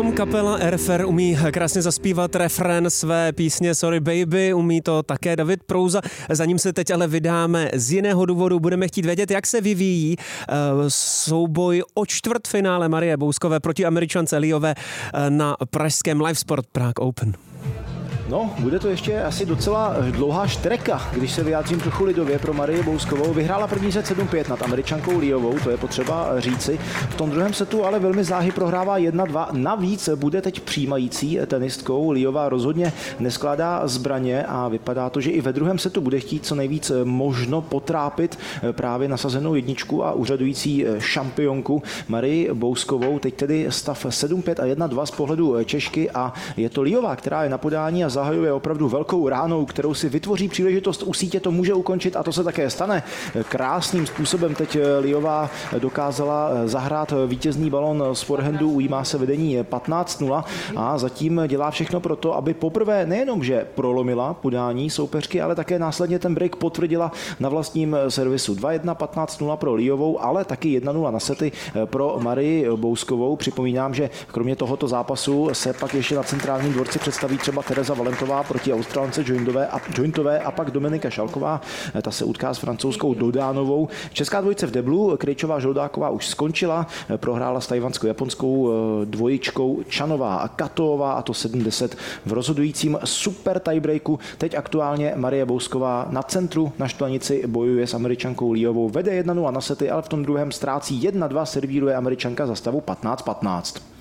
Nejenom kapela Airfare umí krásně zaspívat refrén své písně Sorry Baby, umí to také David Prouza. Za ním se teď ale vydáme z jiného důvodu. Budeme chtít vědět, jak se vyvíjí souboj o čtvrtfinále Marie Bouskové proti Američance Liové na pražském Livesport Prague Open. No, bude to ještě asi docela dlouhá štreka, když se vyjádřím trochu lidově pro Marii Bouskovou. Vyhrála první set 7-5 nad Američankou Liovou, to je potřeba říci. V tom druhém setu ale velmi záhy prohrává 1-2. Navíc bude teď přijímající tenistkou. Liová rozhodně neskládá zbraně a vypadá to, že i ve druhém setu bude chtít co nejvíc možno potrápit právě nasazenou jedničku a úřadující šampionku Marii Bouskovou. Teď tedy stav 7-5 a 1-2 z pohledu Češky a je to Liová, která je na podání a zahajuje opravdu velkou ránou, kterou si vytvoří příležitost u sítě, to může ukončit a to se také stane. Krásným způsobem teď Liová dokázala zahrát vítězný balon z forehandu, ujímá se vedení 15-0 a zatím dělá všechno pro to, aby poprvé nejenom, že prolomila podání soupeřky, ale také následně ten break potvrdila na vlastním servisu. 2-1, 15-0 pro Liovou, ale taky 1-0 na sety pro Marii Bouskovou. Připomínám, že kromě tohoto zápasu se pak ještě na centrálním dvorci představí třeba Tereza Valentová proti Australance Jointové a pak Dominika Šalková. Ta se utká s francouzskou Dodánovou. Česká dvojice v deblu, Krejčová Žoldáková už skončila, prohrála s tajvanskou-japonskou dvojičkou Čanová a Katová a to 7-10 v rozhodujícím super tiebreaku. Teď aktuálně Marie Bousková na centru na štvanici bojuje s Američankou Liovou. Vede 1-0 na sety, ale v tom druhém ztrácí 1-2, servíruje Američanka za stavu 15-15.